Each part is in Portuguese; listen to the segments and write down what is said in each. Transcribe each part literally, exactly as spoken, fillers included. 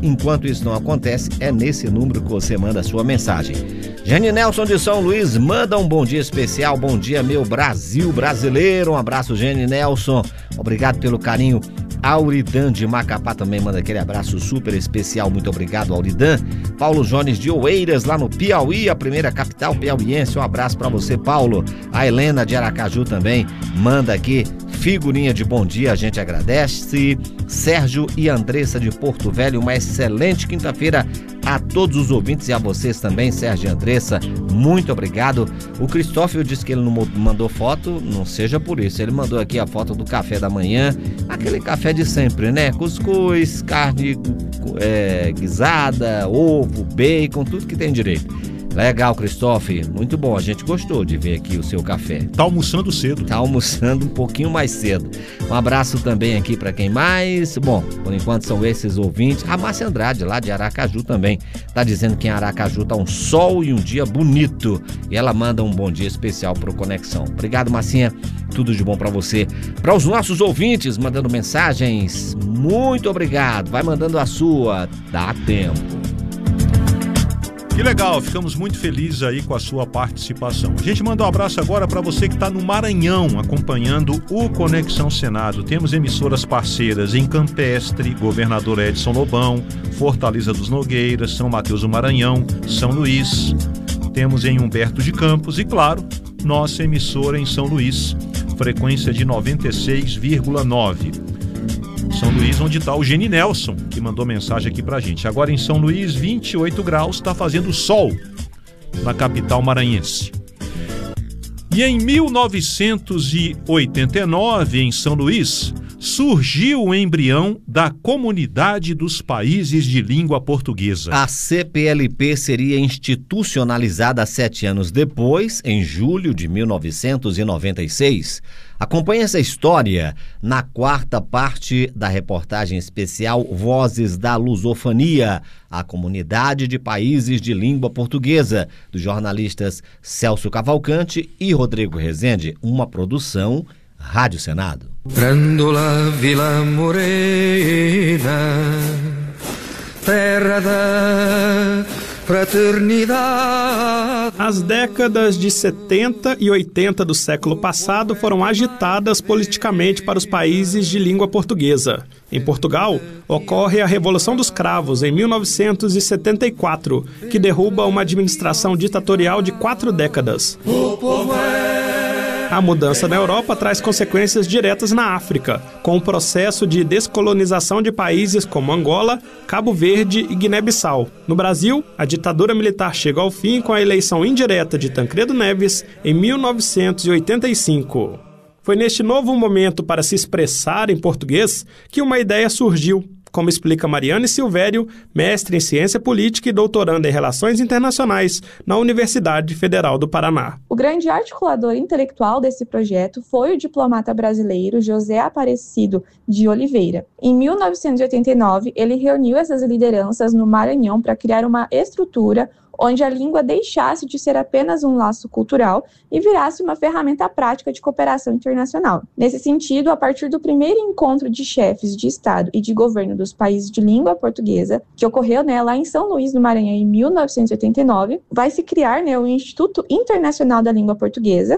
Enquanto isso não acontece, é nesse número que você manda a sua mensagem. Jane Nelson de São Luís manda um bom dia especial. Bom dia, meu Brasil brasileiro. Um abraço, Jane Nelson. Obrigado pelo carinho. Auridan de Macapá também manda aquele abraço super especial. Muito obrigado, Auridan. Paulo Jones de Oeiras, lá no Piauí, a primeira capital piauiense. Um abraço pra você, Paulo. A Helena de Aracaju também manda aqui figurinha de bom dia, a gente agradece. Sérgio e Andressa de Porto Velho, uma excelente quinta-feira a todos os ouvintes e a vocês também, Sérgio e Andressa, muito obrigado. O Cristófilo disse que ele não mandou foto, não seja por isso, ele mandou aqui a foto do café da manhã, aquele café de sempre, né? Cuscuz, carne é, guisada, ovo, bacon, tudo que tem direito. Legal, Cristófilo, muito bom, a gente gostou de ver aqui o seu café. Tá almoçando cedo. Tá almoçando um pouquinho mais cedo. Um abraço também aqui para quem mais. Bom, por enquanto são esses ouvintes. A Márcia Andrade, lá de Aracaju também, tá dizendo que em Aracaju tá um sol e um dia bonito. E ela manda um bom dia especial pro Conexão. Obrigado, Marcinha, tudo de bom para você. Para os nossos ouvintes mandando mensagens, muito obrigado. Vai mandando a sua, dá tempo. Que legal, ficamos muito felizes aí com a sua participação. A gente manda um abraço agora para você que está no Maranhão, acompanhando o Conexão Senado. Temos emissoras parceiras em Campestre, Governador Edson Lobão, Fortaleza dos Nogueiras, São Mateus do Maranhão, São Luís. Temos em Humberto de Campos e, claro, nossa emissora em São Luís, frequência de noventa e seis vírgula nove. São Luís, onde está o Gene Nelson, que mandou mensagem aqui pra gente. Agora em São Luís, vinte e oito graus, está fazendo sol na capital maranhense. E em mil novecentos e oitenta e nove, em São Luís, surgiu o embrião da Comunidade dos Países de Língua Portuguesa. A C P L P seria institucionalizada sete anos depois, em julho de mil novecentos e noventa e seis. Acompanhe essa história na quarta parte da reportagem especial Vozes da Lusofonia, a Comunidade de Países de Língua Portuguesa, dos jornalistas Celso Cavalcante e Rodrigo Rezende, uma produção Rádio Senado. Grândola Vila Morena, terra da fraternidade. As décadas de setenta e oitenta do século passado foram agitadas politicamente para os países de língua portuguesa. Em Portugal, ocorre a Revolução dos Cravos, em mil novecentos e setenta e quatro, que derruba uma administração ditatorial de quatro décadas. O povo é... A mudança na Europa traz consequências diretas na África, com o processo de descolonização de países como Angola, Cabo Verde e Guiné-Bissau. No Brasil, a ditadura militar chega ao fim com a eleição indireta de Tancredo Neves em mil novecentos e oitenta e cinco. Foi neste novo momento para se expressar em português que uma ideia surgiu, como explica Mariane Silvério, mestre em Ciência Política e doutoranda em Relações Internacionais na Universidade Federal do Paraná. O grande articulador intelectual desse projeto foi o diplomata brasileiro José Aparecido de Oliveira. Em mil novecentos e oitenta e nove, ele reuniu essas lideranças no Maranhão para criar uma estrutura onde a língua deixasse de ser apenas um laço cultural e virasse uma ferramenta prática de cooperação internacional. Nesse sentido, a partir do primeiro encontro de chefes de Estado e de governo dos países de língua portuguesa, que ocorreu né, lá em São Luís do Maranhão em mil novecentos e oitenta e nove, vai se criar né, o Instituto Internacional da Língua Portuguesa.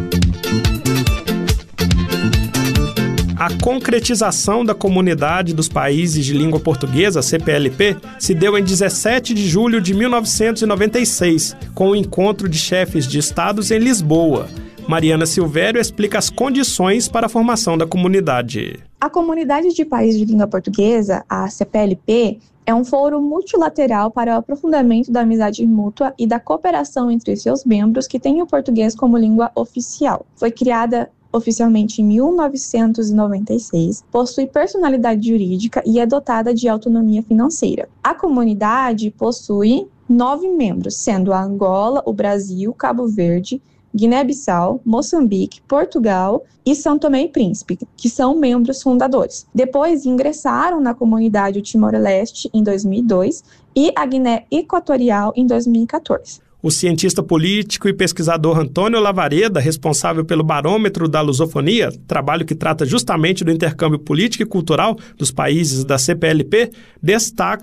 A concretização da Comunidade dos Países de Língua Portuguesa, C P L P, se deu em dezessete de julho de mil novecentos e noventa e seis, com o encontro de chefes de estados em Lisboa. Mariana Silvério explica as condições para a formação da comunidade. A Comunidade de Países de Língua Portuguesa, a C P L P, é um fórum multilateral para o aprofundamento da amizade mútua e da cooperação entre seus membros que têm o português como língua oficial. Foi criada oficialmente em mil novecentos e noventa e seis, possui personalidade jurídica e é dotada de autonomia financeira. A comunidade possui nove membros, sendo a Angola, o Brasil, Cabo Verde, Guiné-Bissau, Moçambique, Portugal e São Tomé e Príncipe, que são membros fundadores. Depois ingressaram na comunidade o Timor-Leste em dois mil e dois e a Guiné Equatorial em dois mil e quatorze. O cientista político e pesquisador Antônio Lavareda, responsável pelo Barômetro da Lusofonia, trabalho que trata justamente do intercâmbio político e cultural dos países da C P L P, destaca